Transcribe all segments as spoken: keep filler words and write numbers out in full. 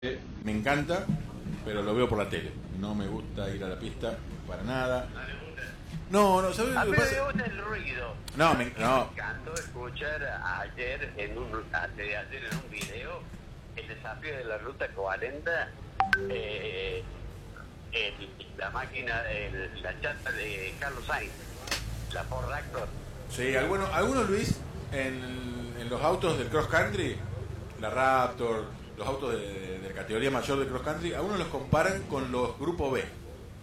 Me encanta, pero lo veo por la tele. No me gusta ir a la pista para nada. No, no, ¿sabes A lo mí que me pasa? gusta el ruido. No, me, no. Me encantó escuchar ayer, en un, antes de ayer en un video, el desafío de la Ruta cuarenta, eh, el, la máquina, el, la chata de Carlos Sainz, la Ford Raptor. Sí, algunos, algunos Luis, en, en los autos del cross country, la Raptor, los autos de, de categoría mayor del cross country, algunos los comparan con los Grupo B.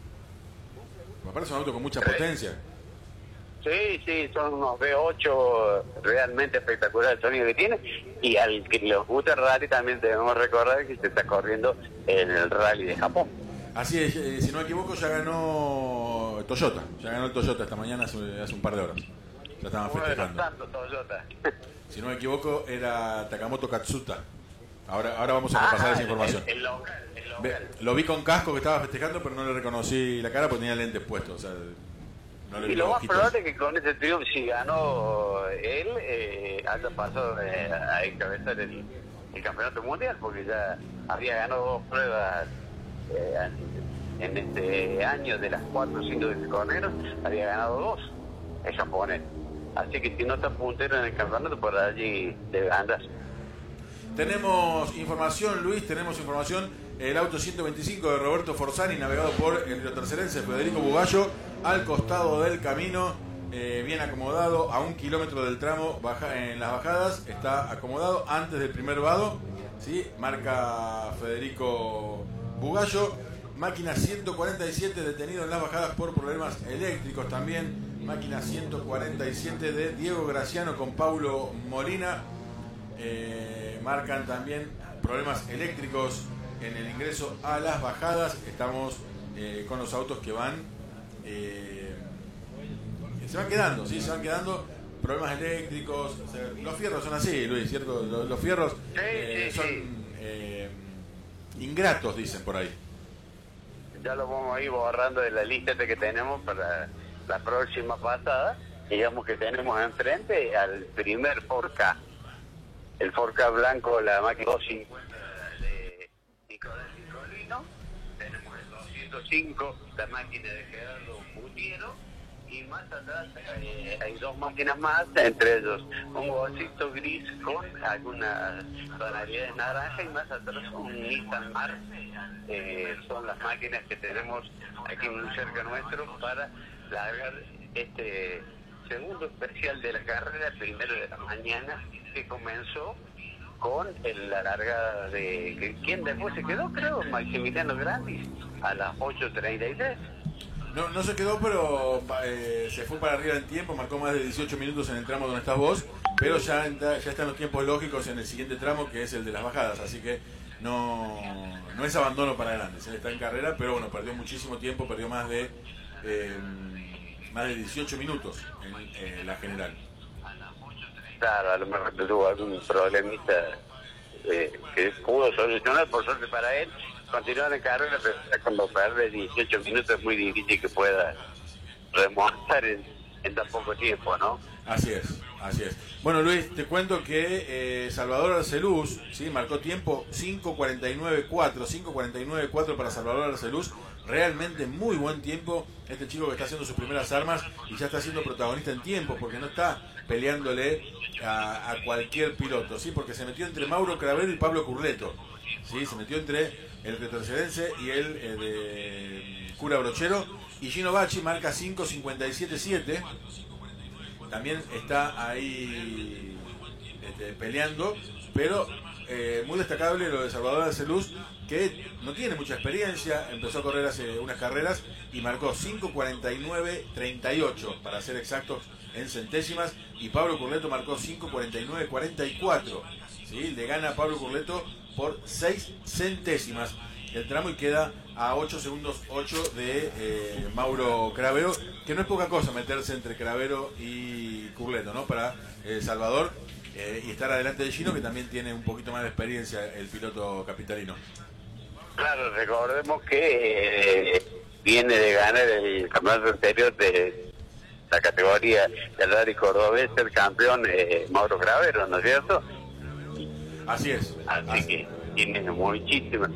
Me parece un auto con mucha Sí. potencia. Sí, sí, son unos V ocho realmente espectacular el sonido que tiene. Y al que les gusta el rally también debemos recordar que se está corriendo en el rally de Japón. Así es, eh, si no me equivoco ya ganó Toyota, ya ganó el Toyota esta mañana hace, hace un par de horas. Ya estaban Uno de los festejando. tantos Toyota. Si no me equivoco era Takamoto Katsuta. Ahora, ahora vamos a repasar Ah, esa información. El, el local, el Ve, local. lo vi con casco que estaba festejando, pero no le reconocí la cara porque tenía lentes puestos. O sea, no le vi Y los lo más ojitos. probable es que con ese triunfo, si ganó él, eh, haya pasado eh, a encabezar el, el campeonato mundial, porque ya había ganado dos pruebas eh, en este año de las cuatro o cinco de Corneros, había ganado dos el japonés. Así que si no está puntero en el campeonato, por allí debe andar. Tenemos información, Luis, tenemos información. El auto ciento veinticinco de Roberto Forzani, navegado por el riotercerense Federico Bugallo, al costado del camino, eh, bien acomodado, a un kilómetro del tramo, baja, en las bajadas, está acomodado antes del primer vado, ¿sí? Marca Federico Bugallo. Máquina ciento cuarenta y siete detenido en las bajadas por problemas eléctricos también. Máquina ciento cuarenta y siete de Diego Graciano con Paulo Molina. Eh, marcan también problemas eléctricos en el ingreso a las bajadas. Estamos eh, con los autos que van eh, se van quedando, ¿sí? Se van quedando problemas eléctricos. O sea, los fierros son así, Luis, ¿cierto? Los, los fierros eh, Sí, sí, son sí. eh, ingratos, dicen por ahí. Ya lo vamos a ir borrando de la lista que tenemos para la próxima pasada. Digamos que tenemos enfrente al primer Ford Ka. El Ford Ka blanco, la máquina doscientos cincuenta de Nicolás Nicolino. Tenemos el doscientos cinco, la máquina de Gerardo Mutiero. Y más atrás eh, hay dos máquinas más, entre ellos un bolsito gris con algunas tonalidades naranja y más atrás un Nissan March. Eh, son las máquinas que tenemos aquí muy cerca nuestro para largar este segundo especial de la carrera, primero de la mañana, que comenzó con el, la largada de... ¿Quién después se quedó? Creo, Maximiliano Grandis, a las ocho treinta y tres. No, no se quedó, pero eh, se fue para arriba en tiempo, marcó más de dieciocho minutos en el tramo donde estás vos, pero ya, entra, ya están los tiempos lógicos en el siguiente tramo, que es el de las bajadas, así que no, no es abandono para Grandes, él está en carrera, pero bueno, perdió muchísimo tiempo, perdió más de eh, más de dieciocho minutos en eh, la general. Claro, a lo mejor tuvo algún problemita eh, que pudo solucionar, por suerte para él. Continuar en carrera, pero cuando pierde dieciocho minutos es muy difícil que pueda remontar en, en tan poco tiempo, ¿no? Así es, así es. Bueno, Luis, te cuento que eh, Salvador Arceluz, ¿sí? Marcó tiempo cinco cuarenta y nueve cuatro, cinco cuarenta y nueve cuatro para Salvador Arceluz. Realmente muy buen tiempo. Este chico que está haciendo sus primeras armas y ya está siendo protagonista en tiempo, porque no está peleándole a, a cualquier piloto, ¿sí? Porque se metió entre Mauro Cravero y Pablo Curleto, ¿sí? Se metió entre el retrocedense y el eh, de Cura Brochero. Y Gino Bacci marca cinco cincuenta y siete siete. También está ahí este, peleando, pero eh, muy destacable lo de Salvador Arceluz, que no tiene mucha experiencia, empezó a correr hace unas carreras y marcó cinco cuarenta y nueve treinta y ocho, para ser exactos en centésimas, y Pablo Curleto marcó cinco cuarenta y nueve cuarenta y cuatro, ¿sí? Le gana a Pablo Curleto por seis centésimas el tramo y queda a ocho segundos ocho de eh, Mauro Cravero, que no es poca cosa meterse entre Cravero y Curleto, ¿no? Para eh, Salvador eh, y estar adelante de Gino, que también tiene un poquito más de experiencia el piloto capitalino. Claro, recordemos que eh, viene de ganar el campeonato anterior de la categoría del rally cordobés, el campeón eh, Mauro Cravero, ¿no es cierto? Así es. Así, Así. que tiene muchísimas.